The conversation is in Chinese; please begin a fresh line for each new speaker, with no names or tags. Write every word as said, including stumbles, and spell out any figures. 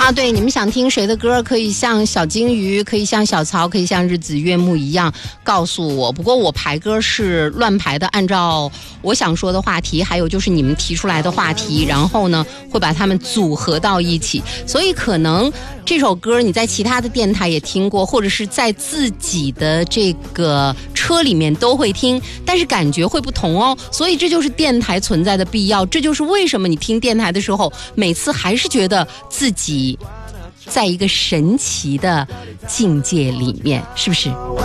啊，对，你们想听谁的歌，可以像小金鱼，可以像小曹，可以像日子月木一样告诉我。不过我排歌是乱排的，按照我想说的话题，还有就是你们提出来的话题，然后呢会把它们组合到一起。所以可能这首歌你在其他的电台也听过，或者是在自己的这个车里面都会听，但是感觉会不同哦。所以这就是电台存在的必要，这就是为什么你听电台的时候，每次还是觉得自己在一个神奇的境界里面，是不是？